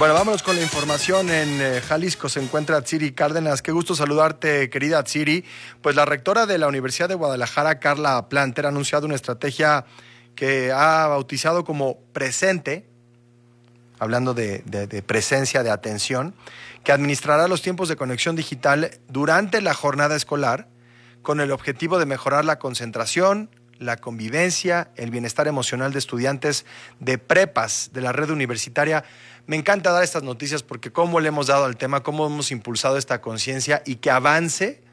Bueno, vámonos con la información. En Jalisco se encuentra Atsiri Cárdenas. Qué gusto saludarte, querida Atsiri. Pues la rectora de la Universidad de Guadalajara, Carla Planter, ha anunciado una estrategia que ha bautizado como Presente, hablando de presencia, de atención, que administrará los tiempos de conexión digital durante la jornada escolar con el objetivo de mejorar la concentración, la convivencia, el bienestar emocional de estudiantes de prepas de la red universitaria. Me encanta dar estas noticias porque cómo le hemos dado al tema, cómo hemos impulsado esta conciencia y que avance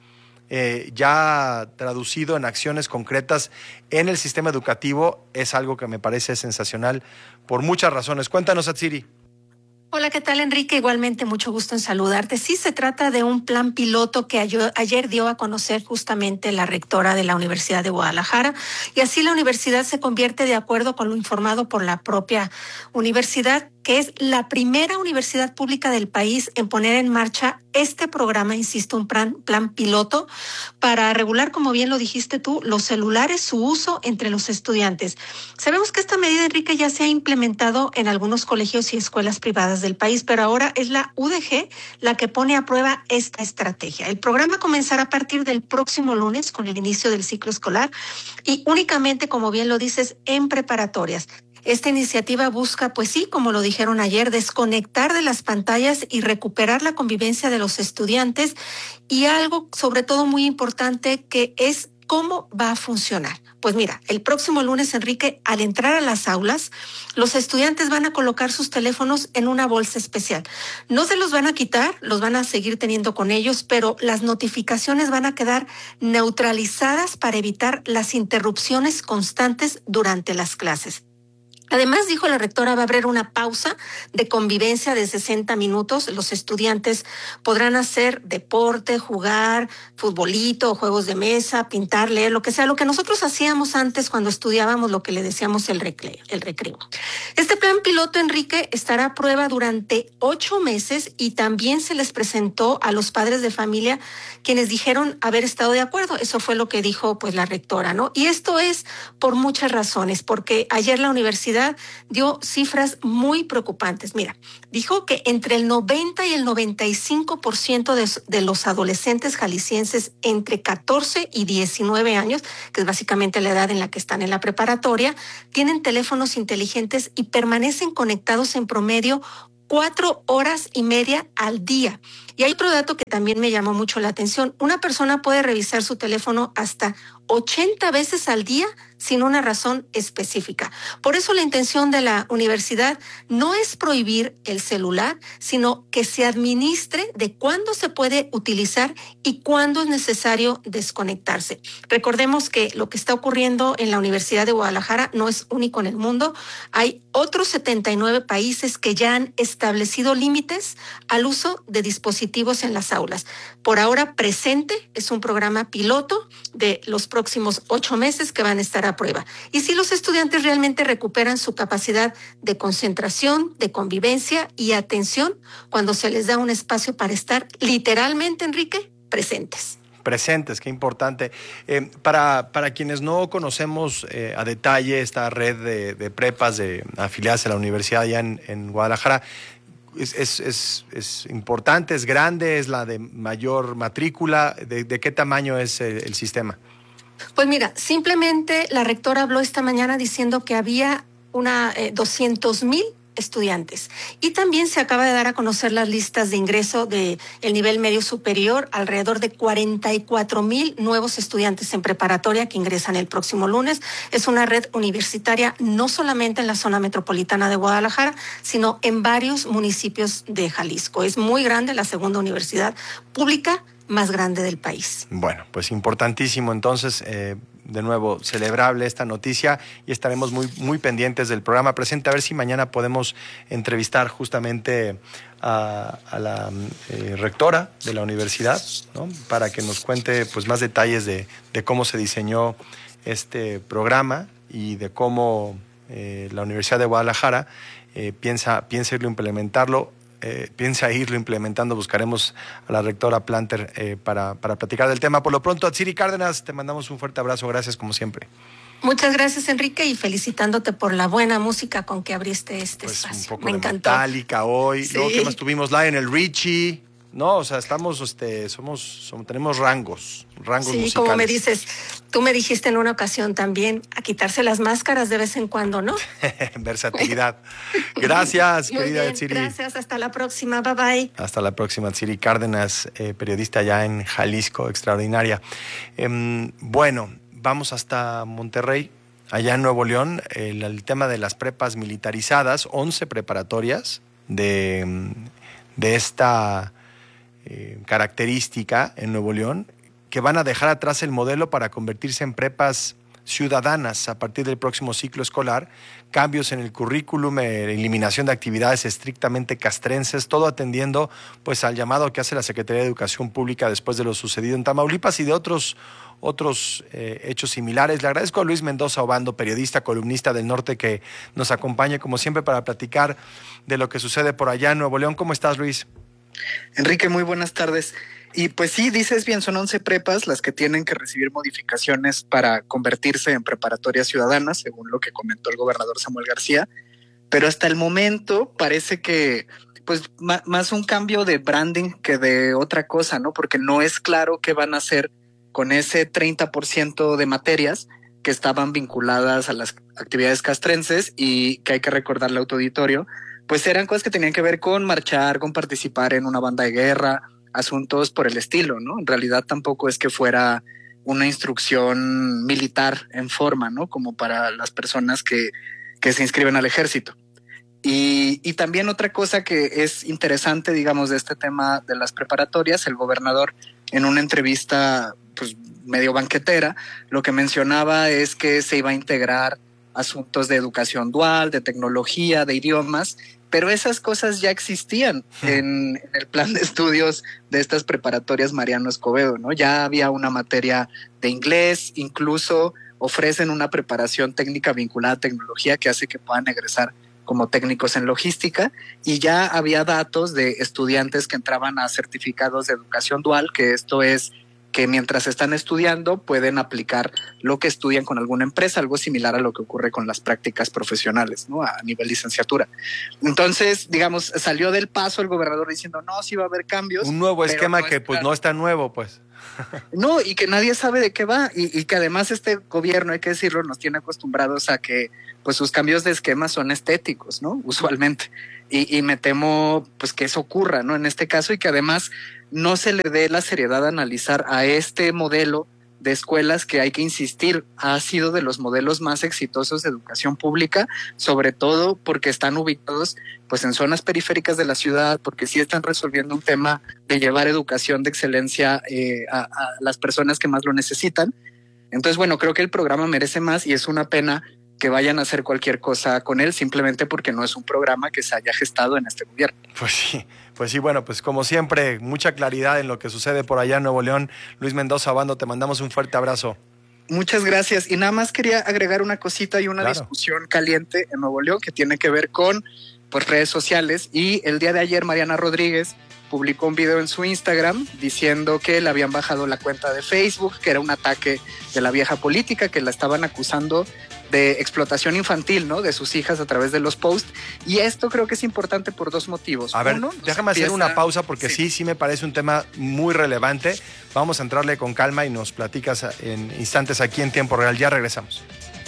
ya traducido en acciones concretas en el sistema educativo es algo que me parece sensacional por muchas razones. Cuéntanos, Atsiri. Hola, ¿qué tal, Enrique? Igualmente, mucho gusto en saludarte. Sí, se trata de un plan piloto que ayer dio a conocer justamente la rectora de la Universidad de Guadalajara, y así la universidad se convierte, de acuerdo con lo informado por la propia universidad, que es la primera universidad pública del país en poner en marcha este programa, insisto, un plan piloto para regular, como bien lo dijiste tú, los celulares, su uso entre los estudiantes. Sabemos que esta medida, Enrique, ya se ha implementado en algunos colegios y escuelas privadas del país, pero ahora es la UDG la que pone a prueba esta estrategia. El programa comenzará a partir del próximo lunes con el inicio del ciclo escolar y únicamente, como bien lo dices, en preparatorias. Esta iniciativa busca, pues sí, como lo dijeron ayer, desconectar de las pantallas y recuperar la convivencia de los estudiantes, y algo sobre todo muy importante, que es cómo va a funcionar. Pues mira, el próximo lunes, Enrique, al entrar a las aulas, los estudiantes van a colocar sus teléfonos en una bolsa especial. No se los van a quitar, los van a seguir teniendo con ellos, pero las notificaciones van a quedar neutralizadas para evitar las interrupciones constantes durante las clases. Además, dijo la rectora, va a haber una pausa de convivencia de 60 minutos. Los estudiantes podrán hacer deporte, jugar, futbolito, juegos de mesa, pintar, leer, lo que sea, lo que nosotros hacíamos antes cuando estudiábamos, lo que le decíamos el recreo. Este plan piloto, Enrique, estará a prueba durante 8 meses y también se les presentó a los padres de familia, quienes dijeron haber estado de acuerdo. Eso fue lo que dijo pues la rectora, ¿no? Y esto es por muchas razones, porque ayer la universidad dio cifras muy preocupantes. Mira, dijo que entre el 90 y el 95% de los adolescentes jaliscienses entre 14 y 19 años, que es básicamente la edad en la que están en la preparatoria, tienen teléfonos inteligentes y permanecen conectados en promedio 4 horas y media al día. Y hay otro dato que también me llamó mucho la atención. Una persona puede revisar su teléfono hasta 80 veces al día sin una razón específica. Por eso la intención de la universidad no es prohibir el celular, sino que se administre de cuándo se puede utilizar y cuándo es necesario desconectarse. Recordemos que lo que está ocurriendo en la Universidad de Guadalajara no es único en el mundo. Hay otros 79 países que ya han establecido límites al uso de dispositivos en las aulas. Por ahora, Presente es un programa piloto de los próximos 8 meses que van a estar a prueba. Y si los estudiantes realmente recuperan su capacidad de concentración, de convivencia y atención cuando se les da un espacio para estar literalmente, Enrique, presentes. Presentes, qué importante. Para quienes no conocemos a detalle esta red de prepas afiliadas a la universidad allá en Guadalajara, es importante, es grande, es la de mayor matrícula. ¿De qué tamaño es el sistema? Pues mira, simplemente la rectora habló esta mañana diciendo que había 200,000 estudiantes. Y también se acaba de dar a conocer las listas de ingreso del nivel medio superior, alrededor de 44,000 nuevos estudiantes en preparatoria que ingresan el próximo lunes. Es una red universitaria no solamente en la zona metropolitana de Guadalajara, sino en varios municipios de Jalisco. Es muy grande, la segunda universidad pública más grande del país. Bueno, pues importantísimo. Entonces, de nuevo, celebrable esta noticia, y estaremos muy pendientes del programa Presente, a ver si mañana podemos entrevistar justamente a la rectora de la universidad, ¿no? Para que nos cuente pues más detalles de cómo se diseñó este programa y de cómo la Universidad de Guadalajara piensa irlo implementando. Buscaremos a la rectora Planter para platicar del tema. Por lo pronto, Atsiri Cárdenas, te mandamos un fuerte abrazo. Gracias, como siempre. Muchas gracias, Enrique, y felicitándote por la buena música con que abriste este espacio. Un poco Me de encantó. Metallica hoy, Sí. ¿no? ¿Qué más tuvimos? Lionel Richie, ¿no? O sea, estamos, tenemos rangos Sí, musicales. como me dices, tú me dijiste en una ocasión también, a quitarse las máscaras de vez en cuando, ¿no? Versatilidad. Gracias, Muy querida bien, Tsiri. gracias, hasta la próxima, bye bye. Hasta la próxima, Tsiri Cárdenas, periodista ya en Jalisco, extraordinaria. Bueno, vamos hasta Monterrey, allá en Nuevo León, el tema de las prepas militarizadas, 11 preparatorias de esta característica en Nuevo León, que van a dejar atrás el modelo para convertirse en prepas ciudadanas a partir del próximo ciclo escolar, cambios en el currículum, eliminación de actividades estrictamente castrenses, todo atendiendo pues al llamado que hace la Secretaría de Educación Pública después de lo sucedido en Tamaulipas y de otros hechos similares. Le agradezco a Luis Mendoza Obando, periodista, columnista del Norte, que nos acompañe como siempre para platicar de lo que sucede por allá en Nuevo León. ¿Cómo estás, Luis? Enrique, muy buenas tardes. Y pues sí, dices bien, son 11 prepas las que tienen que recibir modificaciones para convertirse en preparatorias ciudadanas, según lo que comentó el gobernador Samuel García. Pero hasta el momento parece que pues más un cambio de branding que de otra cosa, ¿no? Porque no es claro qué van a hacer con ese 30% de materias que estaban vinculadas a las actividades castrenses y que hay que recordarle al auditorio, pues eran cosas que tenían que ver con marchar, con participar en una banda de guerra, asuntos por el estilo, ¿no? En realidad tampoco es que fuera una instrucción militar en forma, ¿no? Como para las personas que se inscriben al ejército. Y también otra cosa que es interesante, digamos, de este tema de las preparatorias, el gobernador en una entrevista pues medio banquetera, lo que mencionaba es que se iba a integrar asuntos de educación dual, de tecnología, de idiomas, pero esas cosas ya existían en el plan de estudios de estas preparatorias Mariano Escobedo, ¿no? Ya había una materia de inglés, incluso ofrecen una preparación técnica vinculada a tecnología que hace que puedan egresar como técnicos en logística, y ya había datos de estudiantes que entraban a certificados de educación dual, que esto es que mientras están estudiando pueden aplicar lo que estudian con alguna empresa, algo similar a lo que ocurre con las prácticas profesionales, ¿no? A nivel licenciatura. Entonces, digamos, salió del paso el gobernador diciendo, no, sí va a haber cambios. Un nuevo esquema que pues no está nuevo, pues. No, y que nadie sabe de qué va, y que además este gobierno, hay que decirlo, nos tiene acostumbrados a que pues sus cambios de esquema son estéticos, ¿no? Usualmente. Y me temo pues que eso ocurra, ¿no? En este caso, y que además no se le dé la seriedad a analizar a este modelo de escuelas que, hay que insistir, ha sido de los modelos más exitosos de educación pública, sobre todo porque están ubicados pues en zonas periféricas de la ciudad, porque sí están resolviendo un tema de llevar educación de excelencia a las personas que más lo necesitan. Entonces, bueno, creo que el programa merece más y es una pena que vayan a hacer cualquier cosa con él simplemente porque no es un programa que se haya gestado en este gobierno. Pues sí, bueno, pues como siempre, mucha claridad en lo que sucede por allá en Nuevo León. Luis Mendoza Obando, te mandamos un fuerte abrazo. Muchas gracias. Y nada más quería agregar una cosita y una discusión caliente en Nuevo León que tiene que ver con pues, redes sociales. Y el día de ayer Mariana Rodríguez publicó un video en su Instagram diciendo que le habían bajado la cuenta de Facebook, que era un ataque de la vieja política, que la estaban acusando de explotación infantil, ¿no? De sus hijas a través de los posts. Y esto creo que es importante por dos motivos. A ver, déjame hacer una pausa porque sí me parece un tema muy relevante. Vamos a entrarle con calma y nos platicas en instantes aquí en Tiempo Real. Ya regresamos.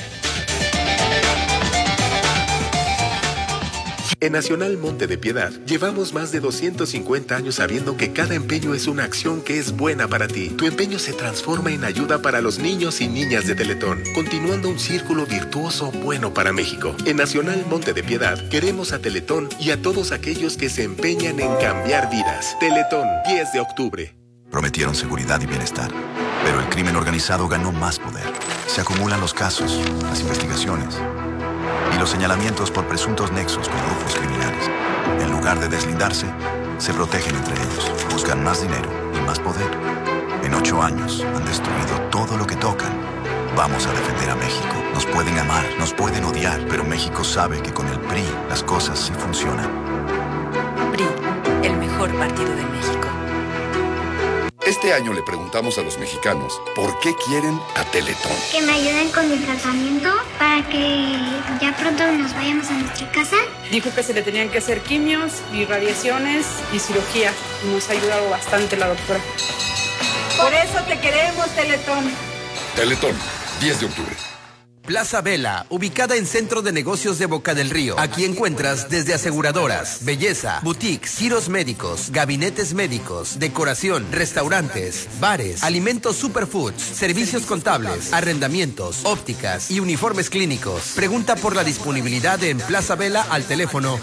En Nacional Monte de Piedad, llevamos más de 250 años sabiendo que cada empeño es una acción que es buena para ti. Tu empeño se transforma en ayuda para los niños y niñas de Teletón, continuando un círculo virtuoso bueno para México. En Nacional Monte de Piedad, queremos a Teletón y a todos aquellos que se empeñan en cambiar vidas. Teletón, 10 de octubre. Prometieron seguridad y bienestar, pero el crimen organizado ganó más poder. Se acumulan los casos, las investigaciones y los señalamientos por presuntos nexos con grupos criminales. En lugar de deslindarse, se protegen entre ellos, buscan más dinero y más poder. En 8 años han destruido todo lo que tocan. Vamos a defender a México. Nos pueden amar, nos pueden odiar, pero México sabe que con el PRI las cosas sí funcionan. PRI, el mejor partido de México. Este año le preguntamos a los mexicanos por qué quieren a Teletón. Que me ayuden con mi tratamiento para que ya pronto nos vayamos a nuestra casa. Dijo que se le tenían que hacer quimios y radiaciones y cirugía. Nos ha ayudado bastante la doctora. Por eso te queremos, Teletón. Teletón, 10 de octubre. Plaza Vela, ubicada en Centro de Negocios de Boca del Río. Aquí encuentras desde aseguradoras, belleza, boutiques, giros médicos, gabinetes médicos, decoración, restaurantes, bares, alimentos superfoods, servicios contables, arrendamientos, ópticas y uniformes clínicos. Pregunta por la disponibilidad en Plaza Vela al teléfono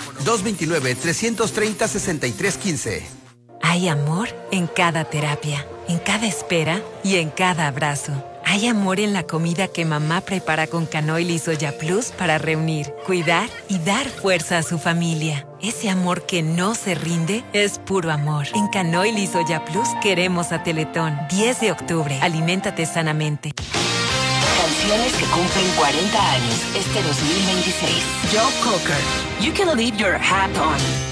229-330-6315. Hay amor en cada terapia, en cada espera y en cada abrazo. Hay amor en la comida que mamá prepara con Canoil y Soya Plus para reunir, cuidar y dar fuerza a su familia. Ese amor que no se rinde es puro amor. En Canoil y Soya Plus queremos a Teletón. 10 de octubre. Aliméntate sanamente. Canciones que cumplen 40 años este 2026. Joe Cocker, You Can Leave Your Hat On.